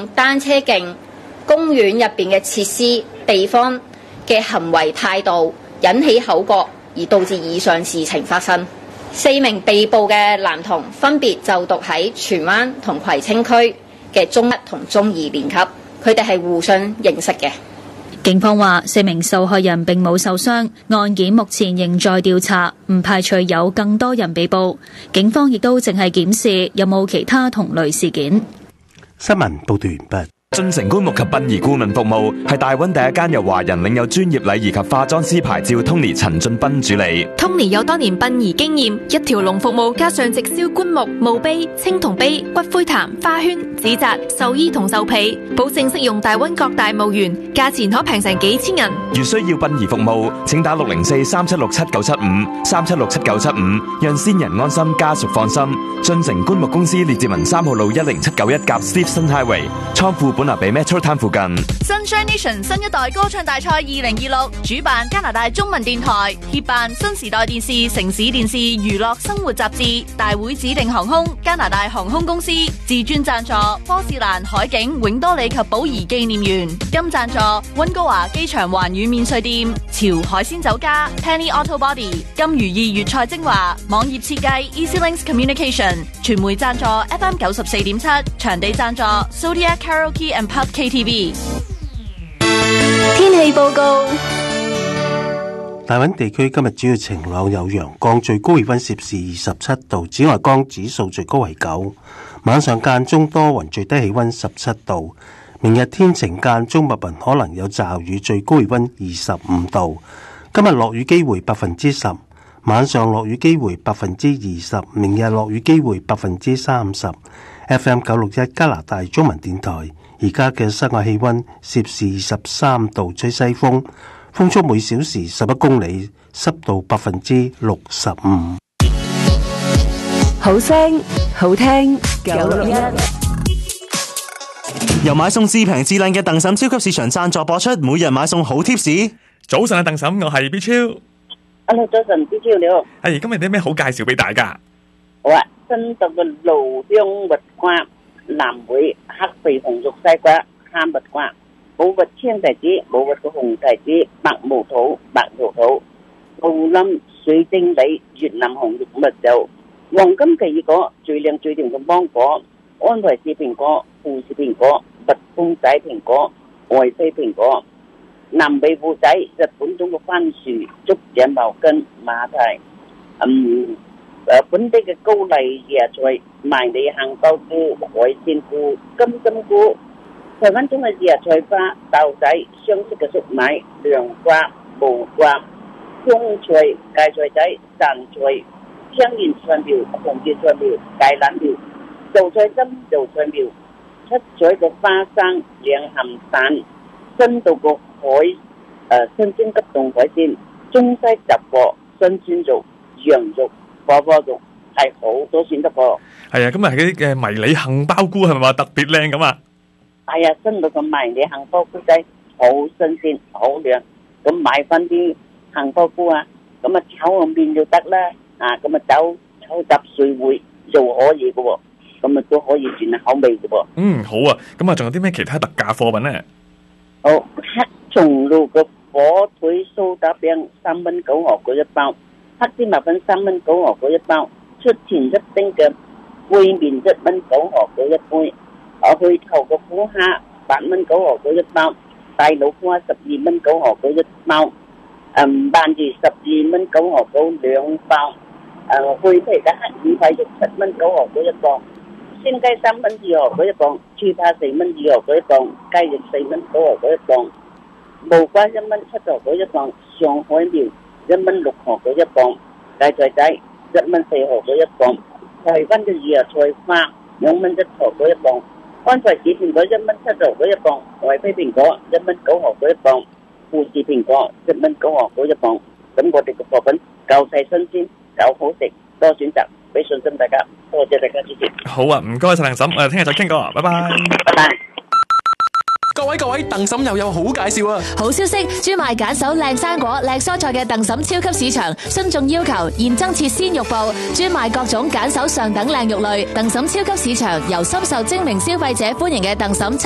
單車徑、公園入邊嘅設施、地方嘅行為態度引起口角，而導致以上事情發生。4名被捕嘅男童分別就讀喺荃灣同葵青區嘅中一同中二年級，佢哋係互相認識嘅。 警方話4名受害人並冇受傷，案件目前仍在調查，唔排除有更多人被捕。警方亦都淨係檢視有冇其他同類事件。 新聞報道完畢。 進城棺木及殯儀顧問服務係大灣第一間由華人領有專業禮儀及化妝師牌照 Tony 陳俊斌主理。 Tony 有多年殯儀經驗，一條龍服務加上直銷棺木、墓碑、青銅碑、骨灰壇、花圈、紙紮、壽衣同壽被，保證適用大灣各大墓園，價錢可平成幾千人。 如需要殯儀服務，請打604-3767-975 讓先人安心，家屬放心。進城棺木公司列治文3號路10791夾 Stephen Highway， 倉庫本拿比 Metro Town 附近。 Sunshine Nation 新一代歌唱大賽2026主辦加拿大中文電台，協辦新時代電視、城市電視、娛樂生活雜誌，大會指定航空加拿大航空公司，自專贊助波士蘭海景永多里及寶儀紀念園，金贊助溫哥華機場環宇免稅店、潮海鮮酒家、Penny Auto Body、金如意粵菜精華、網頁設計 EasyLinks Communication， 傳媒贊助 FM 94.7， 場地贊助 Zodiac Karaoke and Pub KTV。 天氣報告。 大灣地區今日主要晴朗有陽光，最高氣溫攝氏27度，紫外光指數最高為9。晚上間中多雲，最低氣溫17度。明日天晴間中密雲，可能有驟雨，最高氣溫25度。今日落雨機會10%，晚上落雨機會20%，明日落雨機會30%。FM 961加拿大中文電台，而家嘅室外氣溫攝氏23度，吹西風，風速每小時11公里，濕度65%。 好聲好聽961。 由買餸至平至靚嘅鄧嬸超級市場贊助播出，每日買餸好貼士。 早晨啊，鄧嬸，我係 B 超。 Hello， 早晨 B 超你好。 係今日啲咩好介紹俾大家？ 好啊，新到嘅蘆薑蜜瓜、藍莓、黑皮紅肉西瓜、蝦蜜瓜、冇核青提子、冇核嘅紅提子、白毛肚、白肉肚、奧林水晶梨、越南紅肉蜜酒、黃金奇異果、最靚最甜嘅芒果、安維士蘋果、富士蘋果、蜜蜂仔蘋果、外菲蘋果、南美芋仔、日本種嘅番薯、竹野茅根、馬蹄，本地嘅高麗椰菜、迷你杏鮑菇、海鮮菇、金針菇，台灣種嘅椰菜花、豆仔、香式嘅粟米、涼瓜、無瓜、香菜、芥菜仔、芹菜、香葉菜苗、紅葉菜苗、芥蘭苗、豆菜心、豆菜苗、七彩嘅花生、兩鹹蛋、新到個新鮮急凍海鮮、中西雜貨、新鮮肉、羊肉、火鍋肉，係好多選得噃。 係啊，今日係嗰啲嘅迷你杏鮑菇係咪話特別靚咁啊？ 係啊，新到個迷你杏鮑菇仔好新鮮好靚，咁買翻啲杏鮑菇啊，咁啊炒個麵就得啦，咁啊炒雜碎會就可以嘅喎，咁啊都可以轉下口味嘅噃。 好啊，咁啊仲有啲咩其他特價貨品咧？ 好，黑松露嘅火腿蘇打餅3蚊9毫嗰一包，黑芝麻粉3蚊9毫嗰一包，出前一丁嘅杯麵1蚊9毫嗰一杯，去頭嘅虎蝦8蚊9毫嗰一包，大老虎蝦12蚊9毫嗰一包，鰻魚12蚊9毫嗰兩包，去皮嘅黑耳塊肉7蚊9毫嗰一磅，鮮雞3蚊2毫嗰一磅，豬扒4蚊2毫嗰一磅，雞翼4蚊9毫嗰一磅，無瓜1蚊7毫嗰一磅，上海苗1蚊6毫嗰一磅，芥菜仔1蚊4毫嗰一磅，台灣嘅椰菜花2蚊1毫嗰一磅，安財子蘋果1蚊7毫嗰一磅，外菲蘋果1蚊9毫嗰一磅，富士蘋果1蚊9毫嗰一磅。咁我哋嘅貨品夠晒新鮮，夠好食，多選擇，俾信心大家，多謝大家支持。 好啊，唔該晒鄧嬸，我哋聽日再傾過，拜拜。 拜拜。 各位，鄧嬸又有好介紹啊！ 好消息，專賣揀手靚生果、靚蔬菜嘅鄧嬸超級市場，遵眾要求現增設鮮肉部，專賣各種揀手上等靚肉類。鄧嬸超級市場由深受精明消費者歡迎嘅鄧嬸